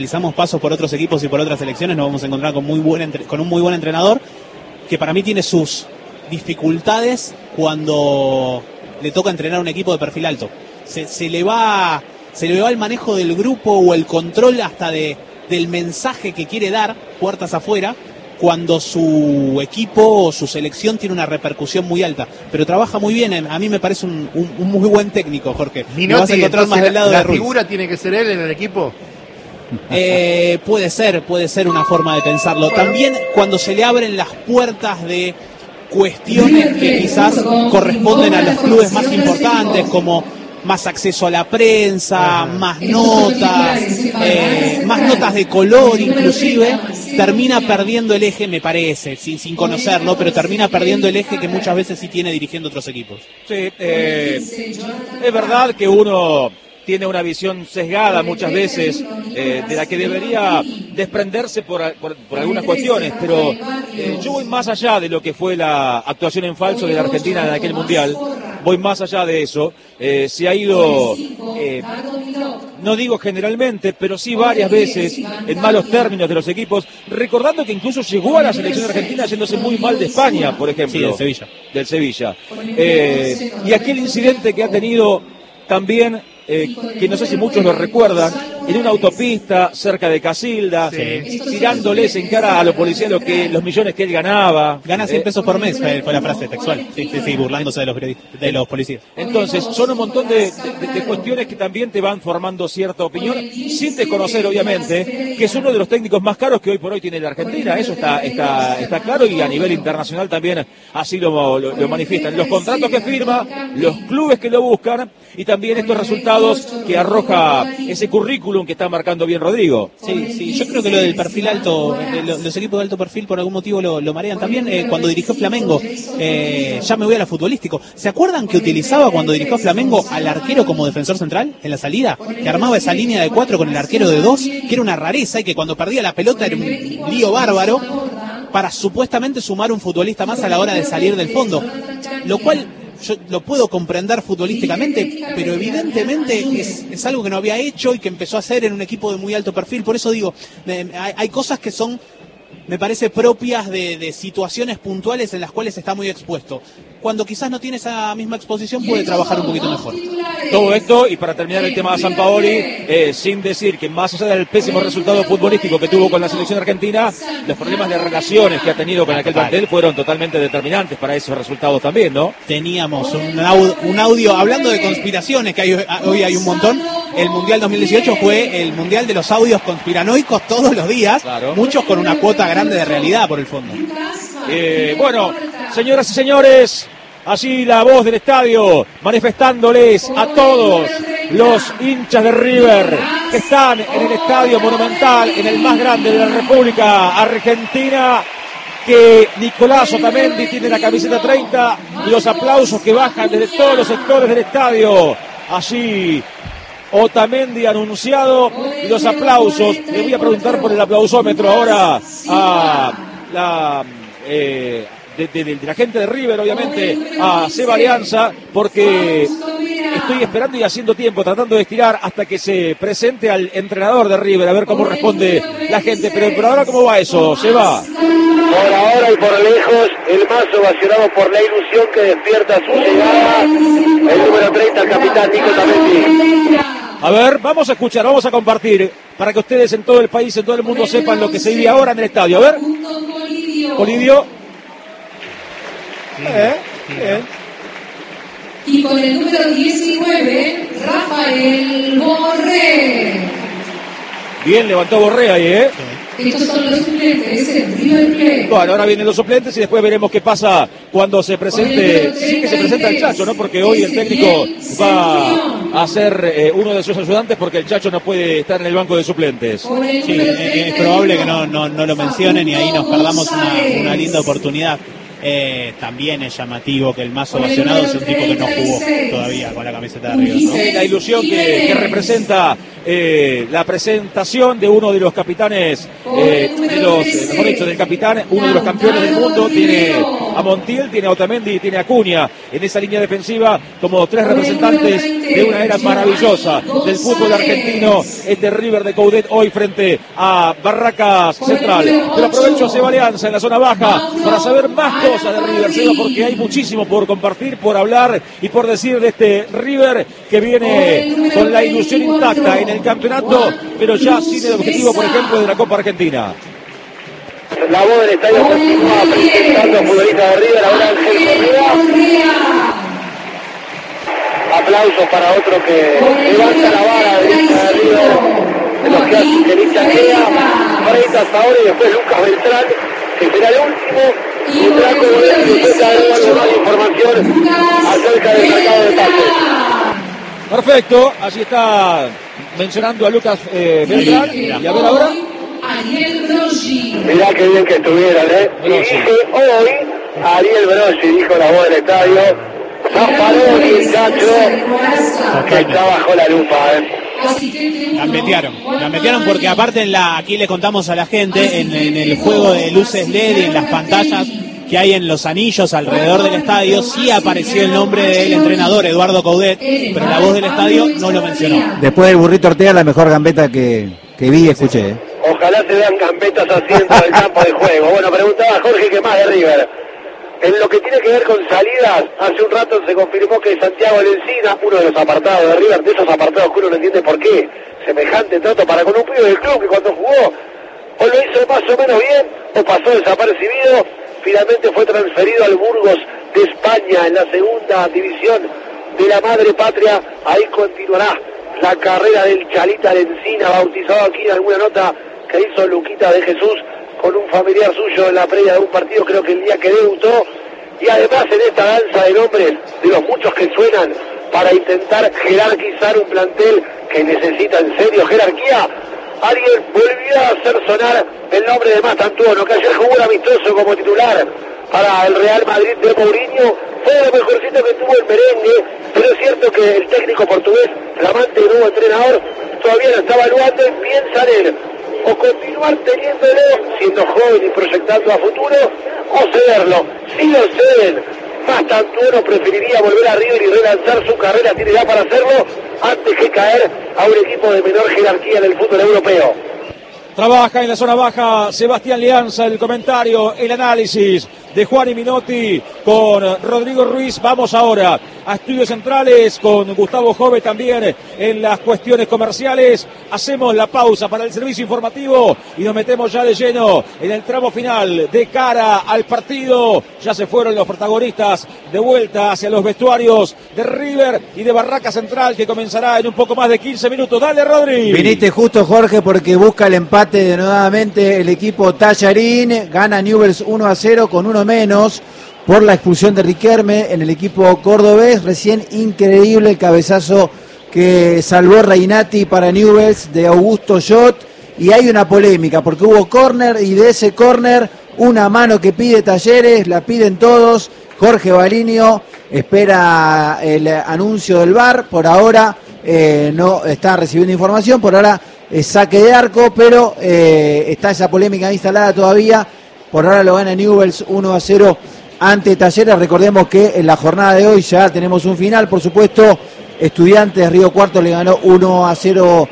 Realizamos pasos por otros equipos y por otras selecciones, nos vamos a encontrar con un muy buen entrenador, que para mí tiene sus dificultades cuando le toca entrenar a un equipo de perfil alto. Se le va el manejo del grupo o el control hasta del mensaje que quiere dar puertas afuera, cuando su equipo o su selección tiene una repercusión muy alta. Pero trabaja muy bien, a mí me parece un muy buen técnico, Jorge. Minotti, vas a encontrar más del lado ¿la de Ruiz. figura tiene que ser él en el equipo? Puede ser una forma de pensarlo. También cuando se le abren las puertas de cuestiones que quizás corresponden a los clubes más importantes, como más acceso a la prensa, más notas de color inclusive, termina perdiendo el eje, me parece, sin conocerlo, pero termina perdiendo el eje que muchas veces sí tiene dirigiendo otros equipos. Sí, es verdad que uno tiene una visión sesgada muchas veces de la que debería desprenderse por algunas cuestiones, pero yo voy más allá de lo que fue la actuación en falso de la Argentina en aquel Mundial, voy más allá de eso. Se ha ido, no digo generalmente, pero sí varias veces en malos términos de los equipos, recordando que incluso llegó a la selección argentina yéndose muy mal de España, por ejemplo. Sí, del Sevilla. Y aquel incidente que ha tenido también, que no sé si muchos lo recuerdan, en una autopista cerca de Casilda, tirándoles en cara a los policías los millones que él ganaba. Gana 100 pesos por mes, fue la frase textual. Sí, burlándose de los policías. Entonces, son un montón de cuestiones que también te van formando cierta opinión, sin desconocer, obviamente, que es uno de los técnicos más caros que hoy por hoy tiene la Argentina. Eso está claro, y a nivel internacional también así lo manifiestan. Los contratos que firma, los clubes que lo buscan, y también estos resultados que arroja ese currículum que está marcando bien Rodrigo. Sí, yo creo que lo del perfil alto, los equipos de alto perfil por algún motivo lo marean. También cuando dirigió Flamengo, ya me voy a la futbolístico. ¿Se acuerdan que utilizaba cuando dirigió Flamengo al arquero como defensor central en la salida? Que armaba esa línea de 4 con el arquero de 2, que era una rareza y que cuando perdía la pelota era un lío bárbaro, para supuestamente sumar un futbolista más a la hora de salir del fondo. Lo cual yo lo puedo comprender futbolísticamente, pero evidentemente es algo que no había hecho y que empezó a hacer en un equipo de muy alto perfil. Por eso digo, hay cosas que son, me parece, propias de situaciones puntuales en las cuales está muy expuesto. Cuando quizás no tiene esa misma exposición, puede trabajar un poquito mejor. Todo esto, y para terminar el tema de Sampaoli, sin decir que más allá del pésimo resultado futbolístico que tuvo con la selección argentina, los problemas de relaciones que ha tenido con aquel plantel fueron totalmente determinantes para esos resultados también, ¿no? Teníamos un audio, hablando de conspiraciones, que hoy hay un montón. El Mundial 2018 fue el Mundial de los audios conspiranoicos todos los días, claro. Muchos con una cuota grande de realidad por el fondo. Bueno, señoras y señores, así la voz del estadio manifestándoles a todos los hinchas de River que están en el estadio Monumental, en el más grande de la República Argentina, que Nicolás Otamendi tiene la camiseta 30, y los aplausos que bajan desde todos los sectores del estadio. Allí Otamendi anunciado, y los aplausos. Le voy a preguntar por el aplausómetro ahora a de la gente de River, obviamente, a Seba Alianza, porque estoy esperando y haciendo tiempo, tratando de estirar hasta que se presente al entrenador de River, a ver cómo responde la gente. Pero por ahora, ¿cómo va eso, Seba? Por ahora y por lejos, el más ovacionado por la ilusión que despierta su llegada, el número 30, el capitán Nico Otamendi. A ver, vamos a escuchar, vamos a compartir, para que ustedes en todo el país, en todo el mundo sepan lo que se vive ahora en el estadio. A ver, Polidio. Bien. Y con el número 19, Rafael Borré. Bien, levantó Borré ahí, Estos son los suplentes en River Plate. Bueno, ahora vienen los suplentes y después veremos qué pasa cuando se presente. Sí, que se presenta el Chacho, ¿no? Porque hoy el técnico va a ser uno de sus ayudantes, porque el Chacho no puede estar en el banco de suplentes. Sí, es probable que no lo mencionen y ahí nos perdamos una linda oportunidad. También es llamativo que el más ovacionado es un tipo que no jugó todavía con la camiseta de River, ¿no? La ilusión que representa la presentación de uno de los capitanes, mejor dicho, del capitán, uno de los campeones del mundo, tiene a Montiel, tiene a Otamendi y tiene a Cunha en esa línea defensiva como tres representantes de una era maravillosa del fútbol argentino. Este River de Coudet hoy frente a Barracas Central. Pero aprovecho a Seba Alianza en la zona baja para saber más cosas de River, Seba, porque hay muchísimo por compartir, por hablar y por decir de este River que viene con la ilusión intacta en el campeonato, pero ya sin el objetivo, por ejemplo, de la Copa Argentina. La voz del estadio continúa presentando a futbolistas de River, ahora Ángel Correa. Aplausos para otro que levanta la vara de River, de los que hacen que Licha queda, Freitas ahora y después Lucas Beltrán, que será el último. Y Draco Rodríguez agrega algo más de información acerca del mercado de pases. Perfecto, allí está mencionando a Lucas Beltrán. Y a ver ahora. Ariel Broggi. Mirá qué bien que estuvieron, Y dije hoy, Ariel Broggi, dijo la voz del estadio. Zaffaroni, el Chacho, que está bajo la lupa, La metieron porque aparte aquí le contamos a la gente en el juego de luces LED y en las pantallas que hay en los anillos alrededor del estadio, sí apareció el nombre del entrenador Eduardo Coudet, pero la voz del estadio no lo mencionó. Después del Burrito Ortega, la mejor gambeta que vi y escuché. Ojalá se vean gambetas así dentro del campo de juego. Bueno, preguntaba Jorge qué más de River. En lo que tiene que ver con salidas, hace un rato se confirmó que Santiago Lencina, uno de los apartados de River, de esos apartados que uno no entiende por qué, semejante trato para con un pibe del club que cuando jugó, o lo hizo más o menos bien, o pasó desapercibido, finalmente fue transferido al Burgos de España en la segunda división de la madre patria. Ahí continuará la carrera del Chalita Lencina, bautizado aquí en alguna nota que hizo Luquita de Jesús con un familiar suyo en la previa de un partido, creo que el día que debutó, y además en esta danza de nombres, de los muchos que suenan, para intentar jerarquizar un plantel que necesita en serio jerarquía, alguien volvió a hacer sonar el nombre de Mastantuono, que ayer jugó un amistoso como titular para el Real Madrid de Mourinho. Fue lo mejorcito que tuvo el merengue, pero es cierto que el técnico portugués, flamante nuevo entrenador, todavía lo está evaluando y piensa en él, o continuar teniéndolo, siendo joven y proyectando a futuro, o cederlo. Si lo ceden, Mastantuono preferiría volver a River y relanzar su carrera, tiene edad para hacerlo, antes que caer a un equipo de menor jerarquía en el fútbol europeo. Trabaja en la zona baja Sebastián Lianza, el comentario, el análisis de Juan y Minotti con Rodrigo Ruiz. Vamos ahora a Estudios Centrales con Gustavo Jove también en las cuestiones comerciales. Hacemos la pausa para el servicio informativo y nos metemos ya de lleno en el tramo final de cara al partido. Ya se fueron los protagonistas de vuelta hacia los vestuarios de River y de Barraca Central, que comenzará en un poco más de 15 minutos. Dale, Rodri. Viniste justo, Jorge, porque busca el empate de nuevamente el equipo Tallarín. Gana Newell's 1-0 con uno menos por la expulsión de Riquelme en el equipo cordobés. Recién increíble el cabezazo que salvó Reinati para Newell's de Augusto Jot, y hay una polémica porque hubo córner y de ese córner una mano que pide Talleres, la piden todos. Jorge Balinio espera el anuncio del VAR, por ahora no está recibiendo información, por ahora es saque de arco, pero está esa polémica instalada todavía. Por ahora lo gana Newell's 1-0 ante Talleres. Recordemos que en la jornada de hoy ya tenemos un final, por supuesto. Estudiantes de Río Cuarto le ganó 1-0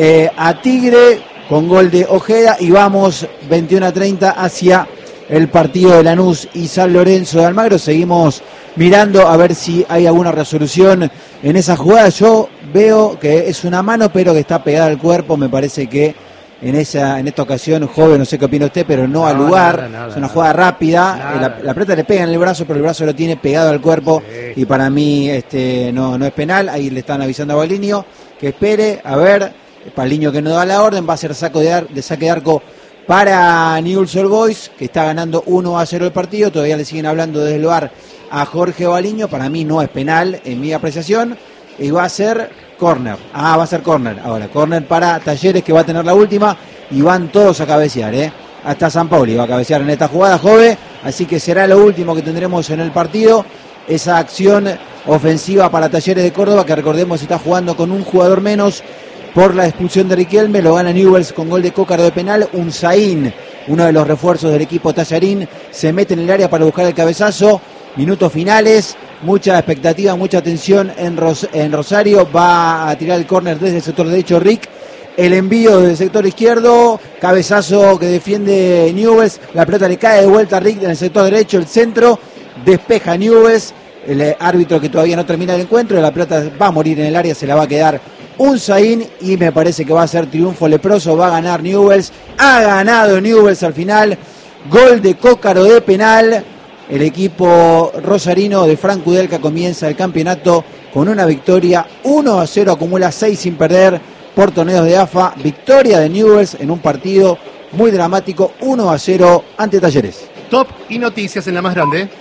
a Tigre con gol de Ojeda, y vamos 21-30 hacia el partido de Lanús y San Lorenzo de Almagro. Seguimos mirando a ver si hay alguna resolución en esa jugada. Yo veo que es una mano, pero que está pegada al cuerpo. Me parece que en esta ocasión, joven, no sé qué opina usted, pero no al lugar. Es una jugada rápida. La pelota le pega en el brazo, pero el brazo lo tiene pegado al cuerpo, y para mí no es penal. Ahí le están avisando a Balinio que espere, a ver. Balinio que no da la orden, va a ser saque de arco para Newell's Old Boys, que está ganando 1-0 el partido. Todavía le siguen hablando desde el VAR a Jorge Balinio. Para mí no es penal en mi apreciación, y va a ser córner. Va a ser córner ahora. Córner para Talleres, que va a tener la última, y van todos a cabecear, Hasta San Pauli va a cabecear en esta jugada, Jove. Así que será lo último que tendremos en el partido. Esa acción ofensiva para Talleres de Córdoba, que recordemos está jugando con un jugador menos por la expulsión de Riquelme. Lo gana Newell's con gol de Cócaro de penal. Unzaín, uno de los refuerzos del equipo Tallarín, se mete en el área para buscar el cabezazo. Minutos finales, mucha expectativa, mucha tensión en Rosario. Va a tirar el córner desde el sector derecho Rick. El envío del sector izquierdo, cabezazo que defiende Newell's. La pelota le cae de vuelta a Rick en el sector derecho, el centro. Despeja Newell's. El árbitro que todavía no termina el encuentro. La pelota va a morir en el área, se la va a quedar Unzaín y me parece que va a ser triunfo leproso. Va a ganar Newell's. Ha ganado Newell's al final. Gol de Cócaro de penal. El equipo rosarino de Franco Udelka comienza el campeonato con una victoria 1-0, acumula 6 sin perder por torneos de AFA. Victoria de Newell's en un partido muy dramático, 1-0 ante Talleres. Top y noticias en la más grande.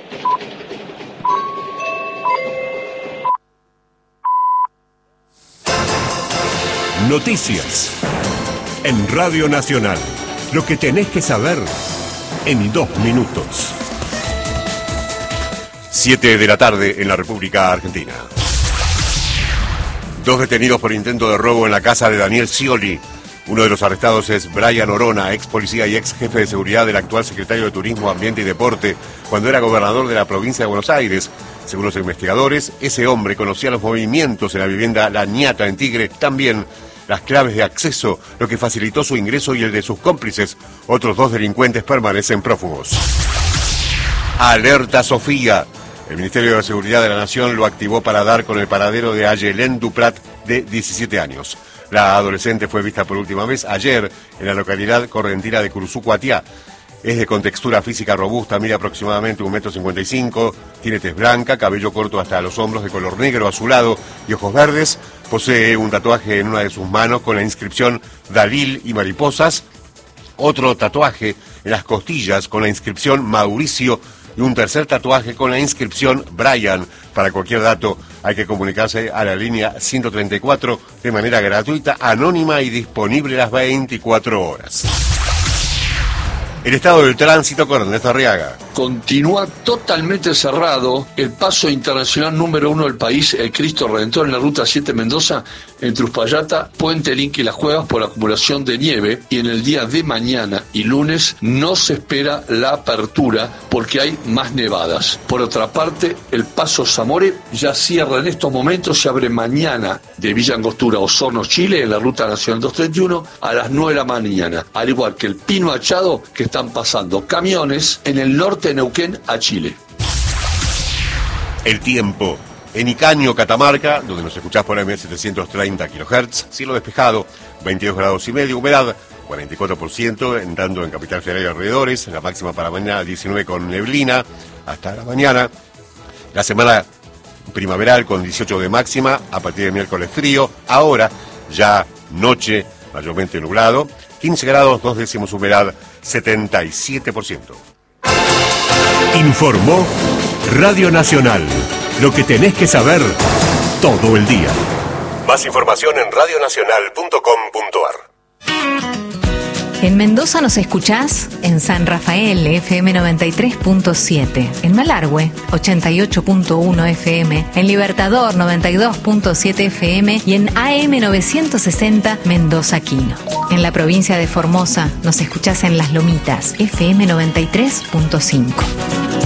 Noticias en Radio Nacional. Lo que tenés que saber en 2 minutos. 7 de la tarde en la República Argentina. 2 detenidos por intento de robo en la casa de Daniel Scioli. Uno de los arrestados es Brian Orona, ex policía y ex jefe de seguridad del actual secretario de Turismo, Ambiente y Deporte, cuando era gobernador de la provincia de Buenos Aires. Según los investigadores, ese hombre conocía los movimientos en la vivienda La Ñata en Tigre, también las claves de acceso, lo que facilitó su ingreso y el de sus cómplices. Otros 2 delincuentes permanecen prófugos. Alerta Sofía. El Ministerio de Seguridad de la Nación lo activó para dar con el paradero de Ayelén Duprat, de 17 años. La adolescente fue vista por última vez ayer en la localidad correntina de Curuzú-Cuatiá. Es de contextura física robusta, mide aproximadamente 1,55 m, tiene tez blanca, cabello corto hasta los hombros de color negro azulado y ojos verdes. Posee un tatuaje en una de sus manos con la inscripción Dalil y mariposas. Otro tatuaje en las costillas con la inscripción Mauricio y un tercer tatuaje con la inscripción Brian. Para cualquier dato hay que comunicarse a la línea 134 de manera gratuita, anónima y disponible las 24 horas. El estado del tránsito con Ernesto Arriaga. Continúa totalmente cerrado el paso internacional número 1 del país, el Cristo Redentor, en la ruta 7 Mendoza, entre Uspallata, Puente Link y Las Cuevas por acumulación de nieve, y en el día de mañana y lunes no se espera la apertura porque hay más nevadas. Por otra parte, el paso Zamore ya cierra en estos momentos, se abre mañana de Villa Angostura, Osorno, Chile, en la ruta nacional 231 a las 9 de la mañana, al igual que el Pino Achado, que están pasando camiones en el norte de Neuquén a Chile. El tiempo. En Icaño, Catamarca, donde nos escuchás por AM730 kHz, cielo despejado, 22 grados y medio, humedad 44%, entrando en Capital Federal y alrededores, la máxima para mañana 19 con neblina, hasta la mañana. La semana primaveral con 18 de máxima, a partir de miércoles frío, ahora ya noche mayormente nublado, 15 grados, 2 décimos humedad, 77%. Informó Radio Nacional. Lo que tenés que saber todo el día. Más información en radionacional.com.ar. En Mendoza nos escuchás en San Rafael, FM 93.7, en Malargüe, 88.1 FM, en Libertador, 92.7 FM y en AM 960 Mendoza Quino. En la provincia de Formosa nos escuchás en Las Lomitas, FM 93.5.